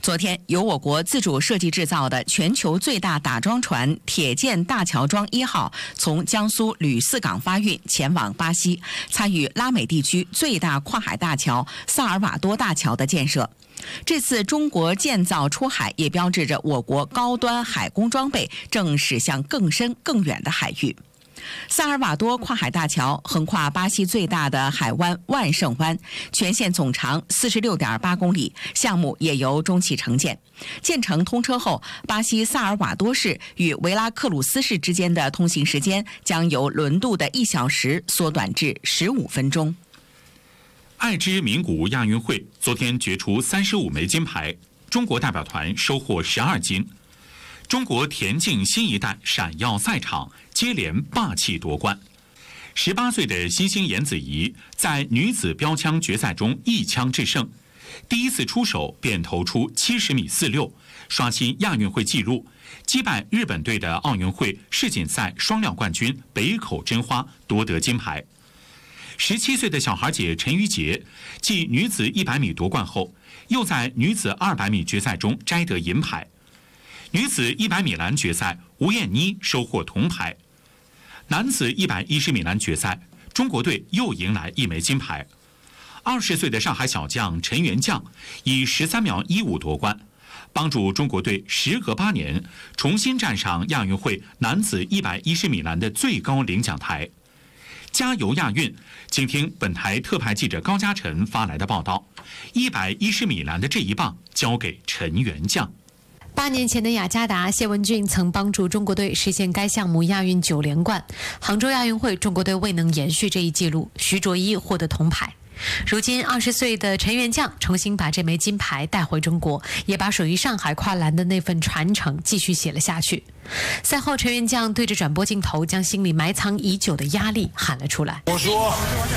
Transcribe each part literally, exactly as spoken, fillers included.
昨天，由我国自主设计制造的全球最大打桩船铁建大桥桩一号从江苏吕四港发运前往巴西，参与拉美地区最大跨海大桥萨尔瓦多大桥的建设。这次中国建造出海，也标志着我国高端海工装备正驶向更深更远的海域。萨尔瓦多跨海大桥横跨巴西最大的海湾万圣湾，全线总长四十六点八公里，项目也由中企承建。建成通车后，巴西萨尔瓦多市与维拉克鲁斯市之间的通行时间将由轮渡的一小时缩短至十五分钟。 爱知名古屋亚运会昨天决出三十五枚金牌，中国代表团收获十二金。中国田径新一代闪耀赛场接连霸气夺冠。十八岁的新星颜子怡在女子标枪决赛中一枪制胜，第一次出手便投出七十米四六，刷新亚运会纪录，击败日本队的奥运会世锦赛双料冠军北口真花，夺得金牌。十七岁的小孩姐陈瑜婕继女子一百米夺冠后，又在女子二百米决赛中摘得银牌。女子一百米栏决赛，吴艳妮收获铜牌。男子一百一十米栏决赛，中国队又迎来一枚金牌。二十岁的上海小将陈元将以十三秒一五夺冠，帮助中国队时隔八年重新站上亚运会男子一百一十米栏的最高领奖台。加油亚运！请听本台特派记者高嘉晨发来的报道：一百一十米栏的这一棒交给陈元将。 八年前的雅加达，谢文俊曾帮助中国队实现该项目亚运九连冠。杭州亚运会，中国队未能延续这一纪录，徐卓一获得铜牌。如今二十岁的陈元将重新把这枚金牌带回中国，也把属于上海跨栏的那份传承继续写了下去。赛后，陈元将对着转播镜头将心里埋藏已久的压力喊了出来。 我说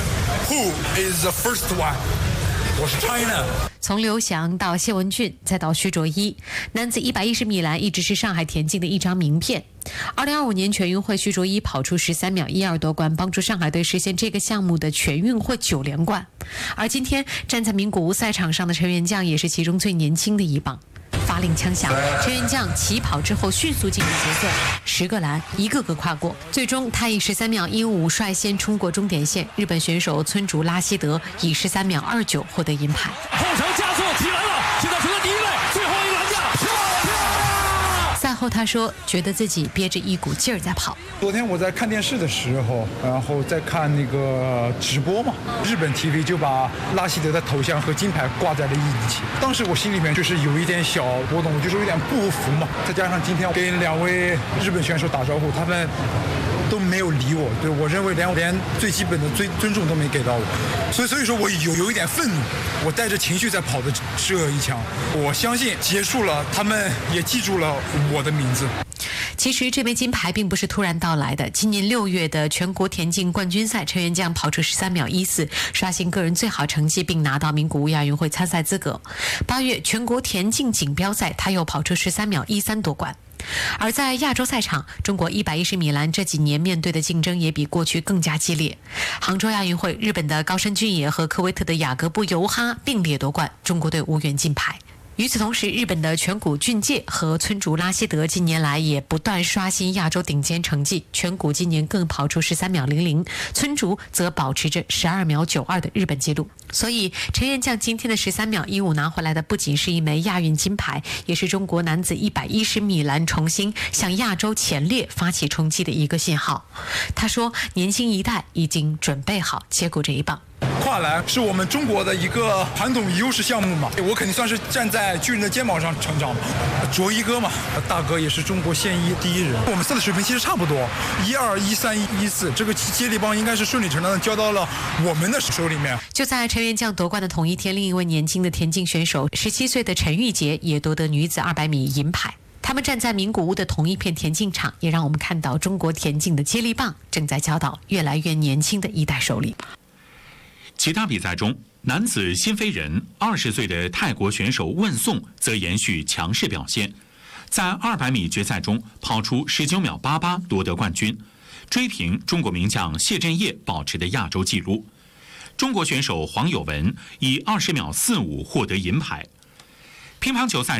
Who is the first one？ 我是 China。 从刘翔到谢文俊，再到徐卓一，男子一百一十米栏一直是上海田径的一张名片。二零二五年全运会，徐卓一跑出十三秒一二夺冠，帮助上海队实现这个项目的全运会九连冠。而今天站在名古屋赛场上的陈元将，也是其中最年轻的一棒。发令枪响，陈元将起跑之后迅速进入角色，十个栏一个个跨过，最终他以十三秒一五率先冲过终点线。日本选手村竹拉希德以十三秒二九获得银牌。 后程加速起来了，现在成了第一位，最后一个栏架，漂亮！ 赛后他说，觉得自己憋着一股劲儿在跑。 昨天我在看电视的时候，然后在看那个直播嘛，日本 T V 就把拉希德的头像和金牌挂在了一起。当时我心里面就是有一点小波动，我就是有点不服嘛。再加上今天跟两位日本选手打招呼，他们都没有理我，对我认为连连最基本的最尊重都没给到我，所以所以说我有有一点愤怒，我带着情绪在跑的这一枪。我相信结束了，他们也记住了我的名字。 其实这枚金牌并不是突然到来的。今年六月的全国田径冠军赛，陈元将跑出十三秒一四，刷新个人最好成绩，并拿到名古屋亚运会参赛资格。八月全国田径锦标赛，他又跑出十三秒一三夺冠。而在亚洲赛场，中国一百一十米栏这几年面对的竞争也比过去更加激烈。杭州亚运会，日本的高山俊也和科威特的雅各布尤哈并列夺冠，中国队无缘金牌。与此同时，日本的全谷俊介和村竹拉希德近年来也不断刷新亚洲顶尖成绩，全谷今年更跑出十三秒零零，村竹则保持着十二秒九二的日本纪录。所以陈元将今天的十三秒一五拿回来的不仅是一枚亚运金牌，也是中国男子一百一十米栏重新向亚洲前列发起冲击的一个信号。他说，年轻一代已经准备好接过这一棒。 跨栏是我们中国的一个传统优势项目嘛，我肯定算是站在巨人的肩膀上成长嘛。卓一哥嘛，大哥也是中国现役第一人。我们赛的水平其实差不多，一二一三一四，这个接力棒应该是顺理成章的交到了我们的手里面。 就在陈元将夺冠的同一天，另一位年轻的田径选手，十七岁的陈玉洁也夺得女子二百米银牌。他们站在名古屋的同一片田径场，也让我们看到中国田径的接力棒正在交到越来越年轻的一代手里。 其他比赛中，男子新飞人二十岁的泰国选手问颂则延续强势表现，在二百米决赛中跑出十九秒八八夺得冠军，追平中国名将谢震业保持的亚洲纪录。中国选手黄有文以二十秒四五获得银牌。乒乓球赛